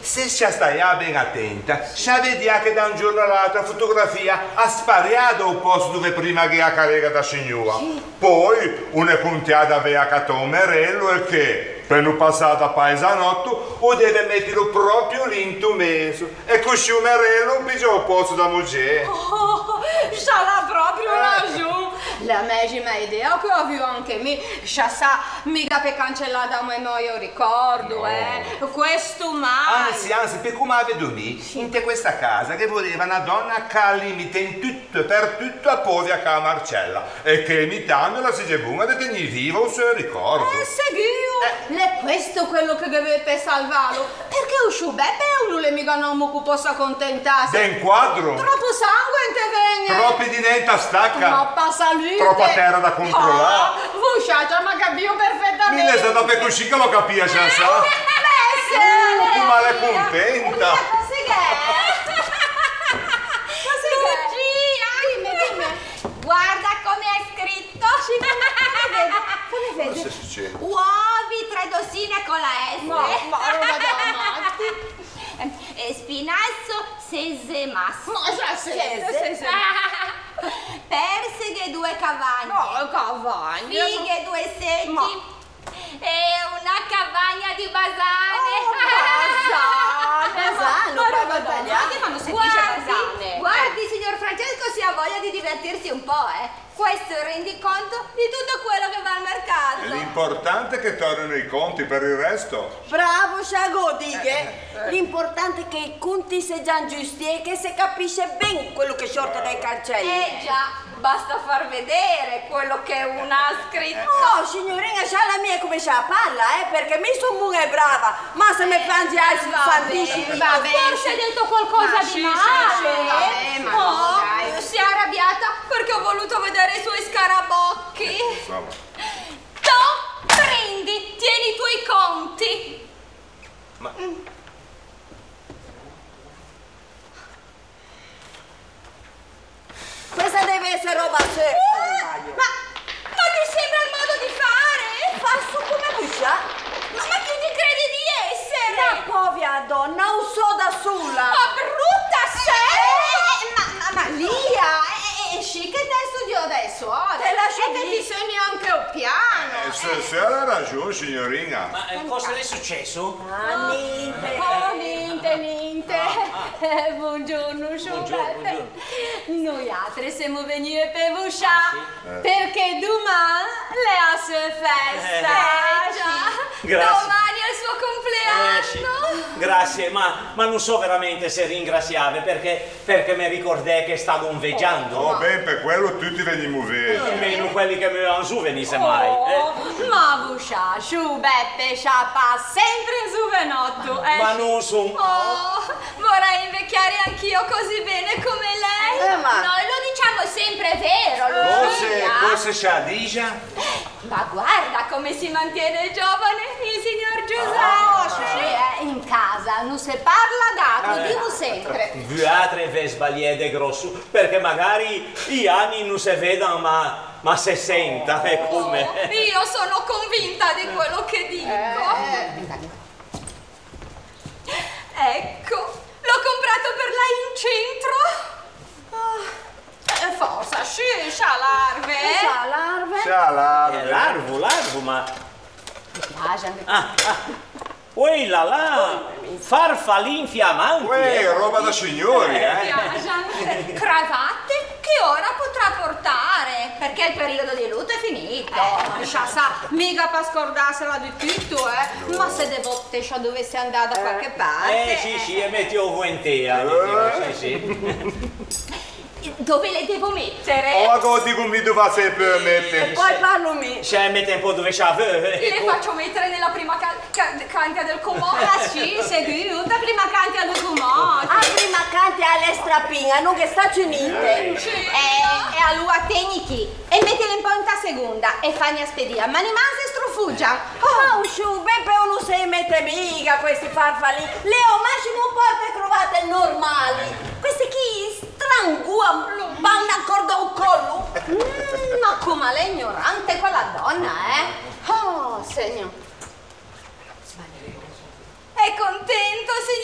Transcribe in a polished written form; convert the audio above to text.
se ci stai ben attenta, ci vedi che da un giorno all'altro la fotografia ha spariato il posto dove prima che ha carriera da signora. Poi una puntiata aveva che Tomerello e che per non passare da paesanotto o deve metterlo proprio lì in tu meso. E così Umerello pigia il posto da moglie. Oh, c'ha proprio ragione. La medesima idea che ho avuto anche me. Sa mica per cancellare da memoria il ricordo, Questo mai. Anzi, per come vedo me, in questa casa che voleva una donna che al limite in tutto e per tutto a povia che a Marcella e che imitandola si buona di tenere vivo il suo ricordo. Seguio. È questo quello che dovete salvarlo. Perché usciù Beppe e uno le mica non mi possa accontentarsi. Ben quadro. Troppo sangue in te vegne. Troppi dinetta stacca. Ma passa lui. Troppa terra da controllare. Voi già mi capito perfettamente. Mi è stata per così che lo capia, già sa. Ma l'è contenta. Così che Guarda come è scritto. come vedi? Cosa succede? Uovi 3 dozzine con la S. Ma roba da matti. Spinasso sesemas. Ma già sese. Perseghe 2 cavagne. No, cavagna. Fighe 2 secchi. Ma- E una cavagna di basane. Basano, proprio italiani, ma non si dice basane. Guardi, signor Francesco, si ha voglia di divertirsi un po', Questo è il rendiconto di tutto quello che va al mercato. L'importante è che tornino i conti, per il resto. Bravo, Sciagodighe! L'importante è che i conti siano giusti e che si capisce ben quello che sorte dai cancelli. Già, basta far vedere quello che una ha scritto. Oh, signorina, c'ha la mia come c'ha parla, perché mi sono buona e brava, ma se mi fangi altri fantici. Forse hai detto qualcosa di male. ma dai. Si è arrabbiata perché ho voluto vedere i suoi scarabocchi. Insomma. Tu prendi, tieni i tuoi conti. Ma Questa deve essere roba seria. Ma ti sembra il modo di fare? Faccio come buscia? Ma chi ti credi di essere? La povera donna, non so da sola. Ma brutta sei! Ma Lia, sì che te studio adesso, Te lascio e che lì. ti segni anche il piano. se ha ragione, signorina. Ma cosa le è successo? Niente. Niente. Buongiorno, Buongiorno. Noi altri siamo venuti per uscire perché domani le ha sue festa. Grazie. Domani è il suo compleanno. Grazie, ma non so veramente se ringraziare perché mi ricordai che stavo inveggiando. Oh, ben, per quello tutti veniamo veri. Almeno quelli che mi avevano su venisse mai. Ma Buscia, su Beppe, sciappa sempre in su venotto. Ma non so. Oh, vorrei invecchiare anch'io così bene come lei. Ma- Noi lo diciamo sempre, è vero, Lucia. Cosa c'ha dice? Ma guarda come si mantiene giovane il signor Giuseppe. In casa non si parla d'altro, dico sempre. Vuatre ve sbagliate grosso, perché magari gli anni non si vedono ma si senta, è come. Io sono convinta di quello che dico. Ecco, l'ho comprato per lei in centro. Forza, sì, c'ha larve. C'ha larve? C'ha larve. Larvo, ma. Ui là, farfallin fiammanti. Roba da signori, Cravatte che ora potrà portare, perché il periodo di lutto è finito. Sa, mica per scordarsela di tutto, ma se de volte dovesse andare da qualche parte. Sì, e metti volentieri. Sì. Dove le devo mettere? Oh, cosa dico mi dove se permette? Poi parlo me. Se mette un po' dove c'ha. Le faccio mettere nella prima cantia del comune. Sì, seguita, prima canti al documento. A prima canti alle strappina, non che sta niente. E allora tenichi e mettile un po' in ta seconda e fagli a spedire. Ma rimase strufuggia. Oh, sciù, Beppe non si mette mica questi farfalli. Leo, massimo porte trovate normali. Questi chi strangua, vanno d'accordo al collo. Ma come l'è ignorante quella donna, Oh, segno. È contento, signor?